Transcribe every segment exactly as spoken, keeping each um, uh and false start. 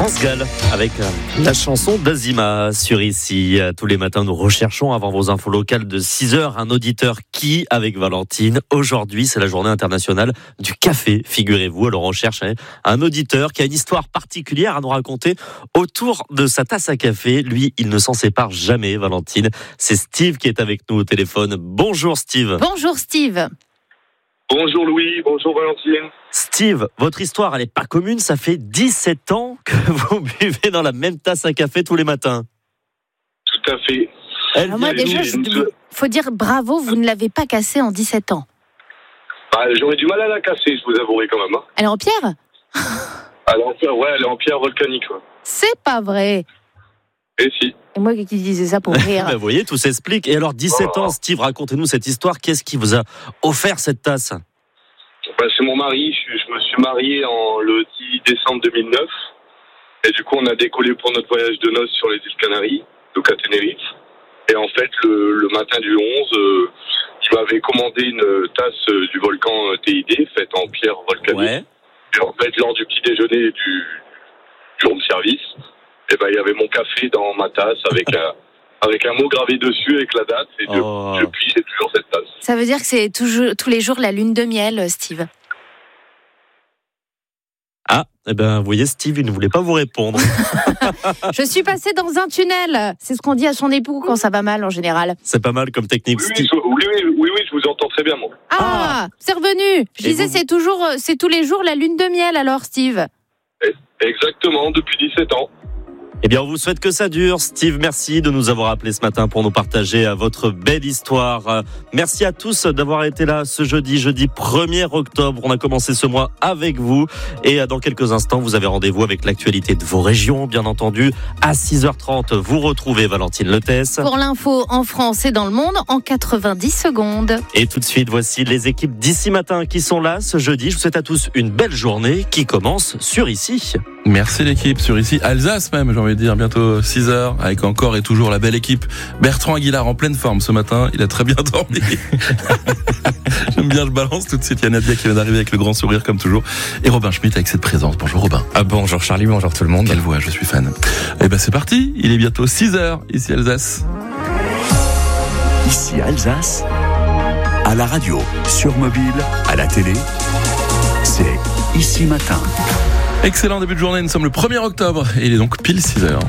France Gall avec la chanson d'Azima sur Ici. Tous les matins, nous recherchons avant vos infos locales de six heures un auditeur qui, avec Valentine. Aujourd'hui, c'est la journée internationale du café, figurez-vous. Alors on cherche un auditeur qui a une histoire particulière à nous raconter autour de sa tasse à café. Lui, il ne s'en sépare jamais, Valentine. C'est Steve qui est avec nous au téléphone. Bonjour Steve. Bonjour Steve. Bonjour Louis, bonjour Valentine. Steve, votre histoire, elle n'est pas commune. Ça fait dix-sept ans que vous buvez dans la même tasse à café tous les matins. Tout à fait. Elle Alors moi déjà, il faut dire bravo, vous ne l'avez pas cassée en dix-sept ans. Bah, j'aurais du mal à la casser, je vous avouerai quand même. Hein. Elle est en pierre ? Elle est en pierre, ouais, elle est en pierre volcanique. Ouais. C'est pas vrai. Et si. Et moi qui disais ça pour rire. Ben, vous voyez, tout s'explique. Et alors, dix-sept ans, Steve, racontez-nous cette histoire. Qu'est-ce qui vous a offert cette tasse ? Bah, c'est mon mari. Je, je me suis marié en, le dix décembre deux mille neuf. Et du coup, on a décollé pour notre voyage de noces sur les îles Canaries, donc à Tenerife. Et en fait, le, le matin du onze, euh, il m'avait commandé une tasse euh, du volcan T I D, faite en pierre volcanique. Ouais. Et en fait, lors du petit déjeuner du, du room service, et ben, il y avait mon café dans ma tasse avec un, avec un mot gravé dessus avec la date. Et oh. Depuis, j'ai toujours cette tasse. Ça veut dire que c'est toujours, tous les jours la lune de miel, Steve. Ah, eh ben, vous voyez, Steve, il ne voulait pas vous répondre. Je suis passée dans un tunnel. C'est ce qu'on dit à son époux quand ça va mal, en général. C'est pas mal comme technique, oui, Steve. Oui, oui, oui, oui, oui, je vous entends très bien, moi. Ah, ah. C'est revenu. Je Et disais, vous... c'est toujours, c'est tous les jours la lune de miel, alors, Steve. Exactement, depuis dix-sept ans. Eh bien, on vous souhaite que ça dure. Steve, merci de nous avoir appelés ce matin pour nous partager votre belle histoire. Merci à tous d'avoir été là ce jeudi, jeudi premier octobre. On a commencé ce mois avec vous. Et dans quelques instants, vous avez rendez-vous avec l'actualité de vos régions, bien entendu. À six heures trente, vous retrouvez Valentine Letès. Pour l'info en France et dans le monde, en quatre-vingt-dix secondes. Et tout de suite, voici les équipes d'Ici Matin qui sont là ce jeudi. Je vous souhaite à tous une belle journée qui commence sur Ici. Merci l'équipe sur Ici. Alsace même, j'ai envie de dire, bientôt six heures, avec encore et toujours la belle équipe. Bertrand Aguilar en pleine forme ce matin, il a très bien dormi. J'aime bien, je balance tout de suite. Il y a Nadia qui vient d'arriver avec le grand sourire comme toujours. Et Robin Schmitt avec cette présence. Bonjour Robin. Ah, bonjour Charlie, bonjour tout le monde. Quelle voix, je suis fan. Et ben c'est parti, il est bientôt six heures, ici Alsace. Ici Alsace, à la radio, sur mobile, à la télé, c'est Ici Matin. Excellent début de journée, nous sommes le premier octobre et il est donc pile six heures.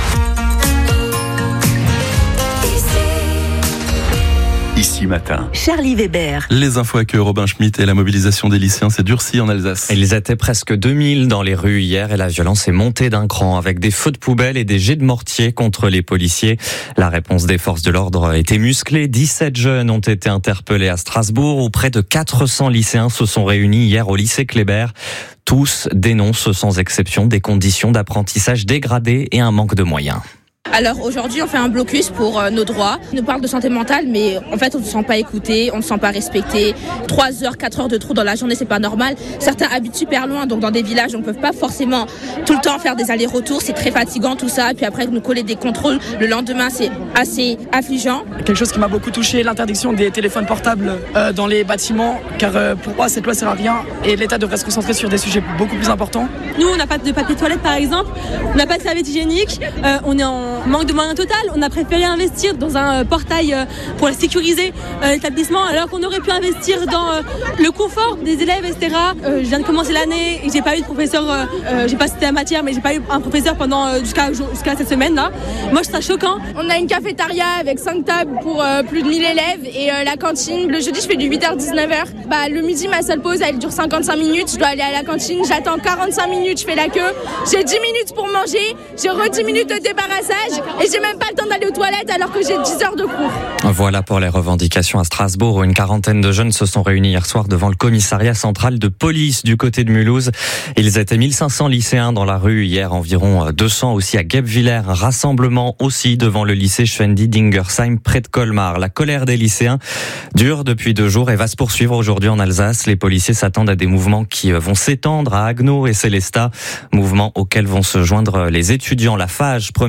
Ici Matin. Charlie Weber. Les infos avec Robin Schmitt et la mobilisation des lycéens s'est durcie en Alsace. Ils étaient presque deux mille dans les rues hier et la violence est montée d'un cran avec des feux de poubelle et des jets de mortier contre les policiers. La réponse des forces de l'ordre était musclée. dix-sept jeunes ont été interpellés à Strasbourg où près de quatre cents lycéens se sont réunis hier au lycée Kléber. Tous dénoncent sans exception des conditions d'apprentissage dégradées et un manque de moyens. Alors aujourd'hui on fait un blocus pour euh, nos droits. On nous parle de santé mentale mais en fait on ne se sent pas écouté, on ne se sent pas respecté. trois heures, quatre heures de trou dans la journée c'est pas normal. Certains habitent super loin donc dans des villages on ne peut pas forcément tout le temps faire des allers-retours, c'est très fatigant tout ça. Et puis après nous coller des contrôles le lendemain c'est assez affligeant. Quelque chose qui m'a beaucoup touché, l'interdiction des téléphones portables euh, dans les bâtiments car euh, pour moi cette loi sert à rien et l'État devrait se concentrer sur des sujets beaucoup plus importants. Nous on n'a pas de papier toilette par exemple, on n'a pas de serviette hygiénique, euh, on est en manque de moyens total, on a préféré investir dans un portail pour sécuriser l'établissement alors qu'on aurait pu investir dans le confort des élèves, et cetera. Je viens de commencer l'année et j'ai pas eu de professeur, j'ai pas cité la matière mais j'ai pas eu un professeur pendant jusqu'à, jusqu'à cette semaine là. Moi je trouve ça choquant. On a une cafétéria avec cinq tables pour plus de mille élèves et la cantine, le jeudi je fais du huit heures dix-neuf heures. Bah, le midi ma seule pause elle dure cinquante-cinq minutes, je dois aller à la cantine, j'attends quarante-cinq minutes, je fais la queue, j'ai dix minutes pour manger, j'ai re dix minutes de débarrassage et j'ai même pas le temps d'aller aux toilettes alors que j'ai dix heures de cours. Voilà pour les revendications à Strasbourg où une quarantaine de jeunes se sont réunis hier soir devant le commissariat central de police du côté de Mulhouse. Ils étaient mille cinq cents lycéens dans la rue hier, environ deux cents aussi à Guebwiller. Un rassemblement aussi devant le lycée Schwendi-Dingersheim près de Colmar. La colère des lycéens dure depuis deux jours et va se poursuivre aujourd'hui en Alsace. Les policiers s'attendent à des mouvements qui vont s'étendre à Haguenau et Sélestat. Mouvements auxquels vont se joindre les étudiants. La F A G, première organisation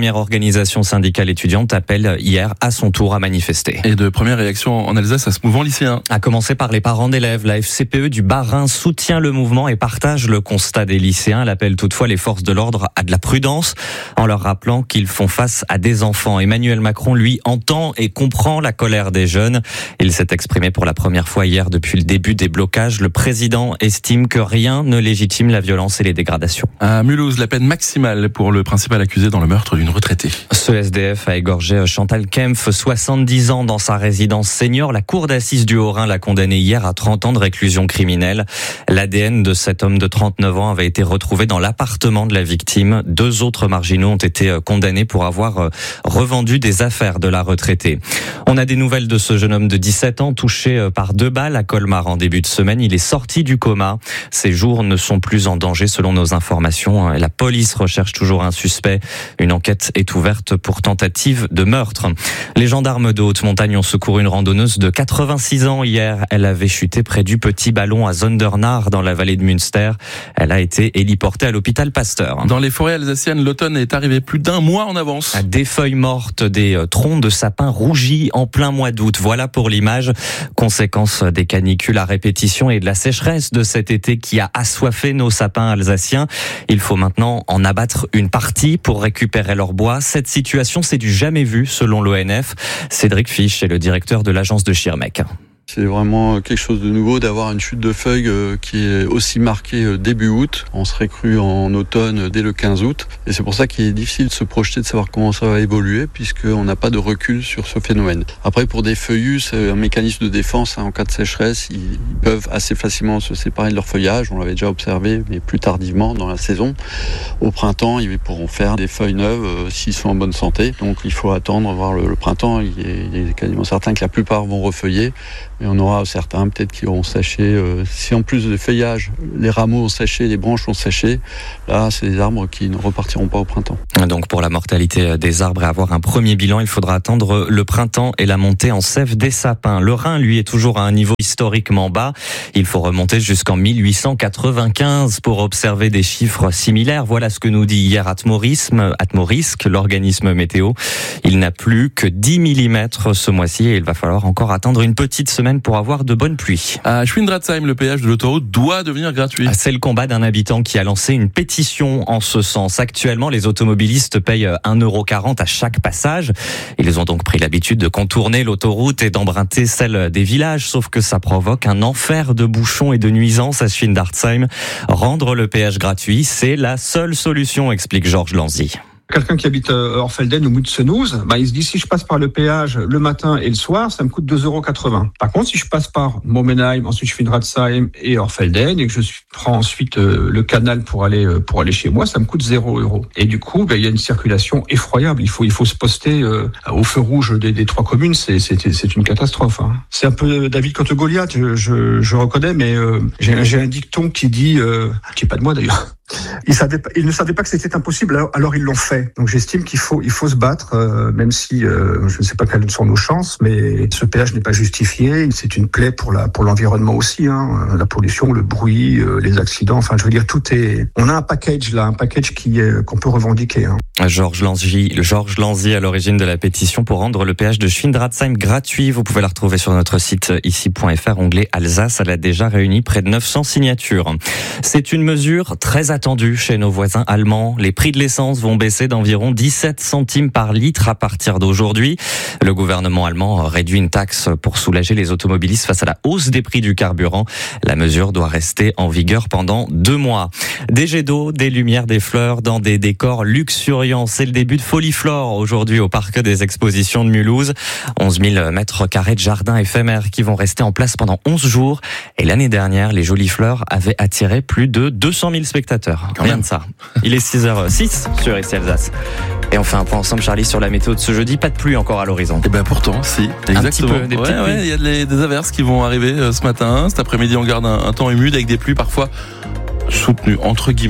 l'organisation syndicale étudiante appelle hier à son tour à manifester. Et de premières réactions en Alsace à ce mouvement lycéen. À commencer par les parents d'élèves, la F C P E du Bas-Rhin soutient le mouvement et partage le constat des lycéens. Elle appelle toutefois les forces de l'ordre à de la prudence en leur rappelant qu'ils font face à des enfants. Emmanuel Macron, lui, entend et comprend la colère des jeunes. Il s'est exprimé pour la première fois hier depuis le début des blocages. Le président estime que rien ne légitime la violence et les dégradations. À Mulhouse, la peine maximale pour le principal accusé dans le meurtre d'une retraitée. Ce S D F a égorgé Chantal Kempf, soixante-dix ans, dans sa résidence senior. La cour d'assises du Haut-Rhin l'a condamné hier à trente ans de réclusion criminelle. L'A D N de cet homme de trente-neuf ans avait été retrouvé dans l'appartement de la victime. Deux autres marginaux ont été condamnés pour avoir revendu des affaires de la retraitée. On a des nouvelles de ce jeune homme de dix-sept ans touché par deux balles à Colmar en début de semaine. Il est sorti du coma. Ses jours ne sont plus en danger selon nos informations. La police recherche toujours un suspect. Une enquête est ouverte pour tentative de meurtre. Les gendarmes de haute montagne ont secouru une randonneuse de quatre-vingt-six ans hier. Elle avait chuté près du Petit Ballon à Zondernach dans la vallée de Münster. Elle a été héliportée à l'hôpital Pasteur. Dans les forêts alsaciennes, l'automne est arrivé plus d'un mois en avance. Des feuilles mortes, des troncs de sapin rougis en plein mois d'août. Voilà pour l'image. Conséquence des canicules à répétition et de la sécheresse de cet été qui a assoiffé nos sapins alsaciens. Il faut maintenant en abattre une partie pour récupérer leur bois. Cette situation, c'est du jamais vu selon l'O N F. Cédric Fisch est le directeur de l'agence de Schirmeck. C'est vraiment quelque chose de nouveau d'avoir une chute de feuilles qui est aussi marquée début août. On serait cru en automne dès le quinze août. Et c'est pour ça qu'il est difficile de se projeter, de savoir comment ça va évoluer, puisqu'on n'a pas de recul sur ce phénomène. Après, pour des feuillus, c'est un mécanisme de défense. En cas de sécheresse, ils peuvent assez facilement se séparer de leur feuillage. On l'avait déjà observé, mais plus tardivement dans la saison. Au printemps, ils pourront faire des feuilles neuves euh, s'ils sont en bonne santé. Donc il faut attendre, voir le, le printemps. Il est, il est quasiment certain que la plupart vont refeuiller. Mais on aura certains peut-être qui auront séché. Euh, si en plus de feuillage, les rameaux ont séché, les branches ont séché, là c'est des arbres qui ne repartiront pas au printemps. Donc pour la mortalité des arbres et avoir un premier bilan, il faudra attendre le printemps et la montée en sève des sapins. Le Rhin, lui, est toujours à un niveau historiquement bas. Il faut remonter jusqu'en mille huit cent quatre-vingt-quinze pour observer des chiffres similaires. Voilà ce que nous dit hier Atmorisme, Atmorisk, l'organisme météo. Il n'a plus que dix millimètres ce mois-ci et il va falloir encore attendre une petite semaine pour avoir de bonnes pluies. À Schwindratzheim, le péage de l'autoroute doit devenir gratuit. C'est le combat d'un habitant qui a lancé une pétition en ce sens. Actuellement, les automobilistes payent un euro quarante à chaque passage. Ils ont donc pris l'habitude de contourner l'autoroute et d'emprunter celle des villages, sauf que ça provoque un enfer de bouchons et de nuisances à Schwindratzheim. Rendre le péage gratuit, c'est la seule solution, explique Georges Lanzy. Quelqu'un qui habite Orfelden ou Mutsenhouse, bah, il se dit si je passe par le péage le matin et le soir, ça me coûte deux euros quatre-vingts. Par contre, si je passe par Momenheim, ensuite Schwindratzheim et Orfelden et que je prends ensuite euh, le canal pour aller euh, pour aller chez moi, ça me coûte zéro euro. Et du coup, bah, il y a une circulation effroyable. Il faut il faut se poster euh, au feu rouge des, des trois communes. C'est c'est c'est une catastrophe. Hein. C'est un peu David contre Goliath. Je je, je reconnais, mais euh, j'ai j'ai un dicton qui dit, euh, qui est pas de moi d'ailleurs. Ils, savaient, ils ne savaient pas que c'était impossible, alors, alors ils l'ont fait. Donc j'estime qu'il faut, il faut se battre, euh, même si euh, je ne sais pas quelles sont nos chances, mais ce péage n'est pas justifié. C'est une plaie pour la, pour l'environnement aussi, hein, la pollution, le bruit, euh, les accidents. Enfin, je veux dire, tout est. On a un package là, un package qui est, qu'on peut revendiquer. Hein. Georges Lanzy, Georges Lanzy à l'origine de la pétition pour rendre le péage de Schwindratzheim gratuit. Vous pouvez la retrouver sur notre site ici point f r, onglet Alsace. Elle a déjà réuni près de neuf cents signatures. C'est une mesure très attendue chez nos voisins allemands. Les prix de l'essence vont baisser d'environ dix-sept centimes par litre à partir d'aujourd'hui. Le gouvernement allemand réduit une taxe pour soulager les automobilistes face à la hausse des prix du carburant. La mesure doit rester en vigueur pendant deux mois. Des jets d'eau, des lumières, des fleurs dans des décors luxuriants. C'est le début de Foliflore aujourd'hui au parc des expositions de Mulhouse. onze mille mètres carrés de jardin éphémère qui vont rester en place pendant onze jours. Et l'année dernière, les jolies fleurs avaient attiré plus de deux cent mille spectateurs. Quand Rien même. de ça. Il est six heures six sur Ici Alsace. Et on fait un point ensemble, Charlie, sur la météo de ce jeudi. Pas de pluie encore à l'horizon. Et ben pourtant, si, exactement. Un petit peu, des ouais, petites ouais, pluies. il y a des, des averses qui vont arriver euh, ce matin. Cet après-midi, on garde un, un temps humide avec des pluies parfois soutenues, entre guillemets. Ah.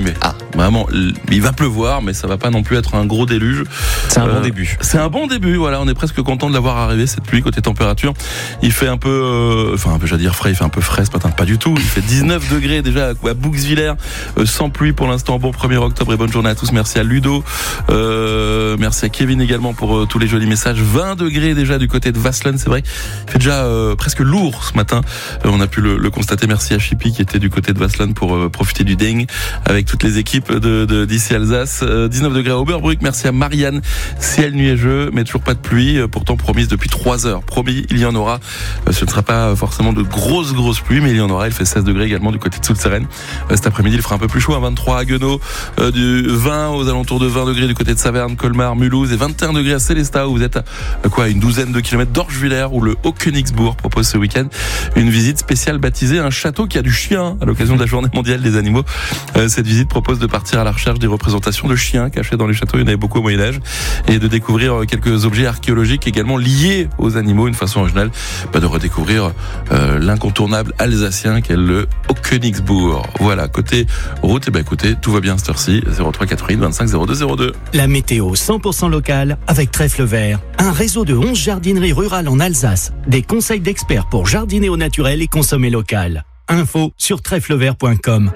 Vraiment, il va pleuvoir, mais ça va pas non plus être un gros déluge. C'est un euh, bon début. C'est un bon début, voilà. On est presque content de l'avoir arrivé, cette pluie. Côté température, il fait un peu, euh, enfin un peu, j'allais dire frais, il fait un peu frais ce matin, pas du tout. Il fait dix-neuf degrés déjà à Bouxwiller, euh, sans pluie pour l'instant. Bon premier octobre et bonne journée à tous. Merci à Ludo, euh, merci à Kevin également pour euh, tous les jolis messages. vingt degrés déjà du côté de Vasselon, c'est vrai. Il fait déjà euh, presque lourd ce matin. Euh, on a pu le, le constater. Merci à Chippy qui était du côté de Vasselon pour euh, profiter du ding avec toutes les équipes de, de d'ici Alsace. Euh, dix-neuf degrés à Oberbrück. Merci à Marianne. Ciel nuageux, mais toujours pas de pluie. Euh, pourtant promise depuis trois heures. Promis, il y en aura. Euh, ce ne sera pas forcément de grosses grosses pluies, mais il y en aura. Il fait seize degrés également du côté de Soultzeren. Euh, cet après-midi, il fera un peu plus chaud, à vingt-trois à Guenot, euh, du vingt aux alentours de vingt degrés du côté de Saverne, Colmar, Mulhouse et vingt et un degrés à Sélestat où vous êtes à euh, quoi une douzaine de kilomètres d'Orschwiller où le Haut-Königsbourg propose ce week-end une visite spéciale baptisée un château qui a du chien à l'occasion de la journée mondiale des animaux. Euh, cette visite propose de partir à la recherche des représentations de chiens cachés dans les châteaux, il y en avait beaucoup au Moyen-Âge, et de découvrir quelques objets archéologiques également liés aux animaux, une façon originale bah, de redécouvrir euh, l'incontournable alsacien qu'est le Haut-Königsbourg. Voilà, côté route, et ben écoutez, tout va bien à cette heure-ci, zéro trois quatre-vingt vingt-cinq zéro deux zéro deux. La météo cent pour cent locale avec Trèfle Vert, un réseau de onze jardineries rurales en Alsace, des conseils d'experts pour jardiner au naturel et consommer local. Info sur trèfle vert point com.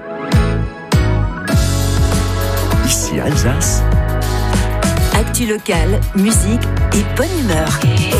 Ici Alsace. Actu locale, musique et bonne humeur.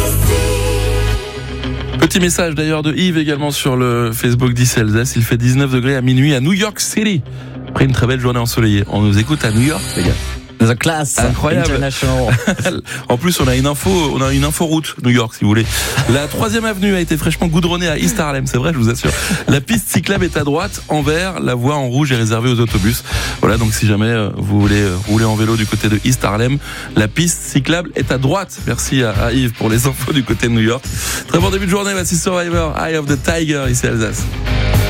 Petit message d'ailleurs de Yves également sur le Facebook d'Ici Alsace. Il fait dix-neuf degrés à minuit à New York City. Après une très belle journée ensoleillée. On nous écoute à New York, les gars. The class. Incroyable. International. En plus, on a une info, on a une info route New York, si vous voulez. La troisième avenue a été fraîchement goudronnée à East Harlem, c'est vrai, je vous assure. La piste cyclable est à droite, en vert. La voie en rouge est réservée aux autobus. Voilà, donc si jamais vous voulez rouler en vélo du côté de East Harlem, la piste cyclable est à droite. Merci à Yves pour les infos du côté de New York. Très bon début de journée, voici Survivor, Eye of the Tiger, ici à Alsace.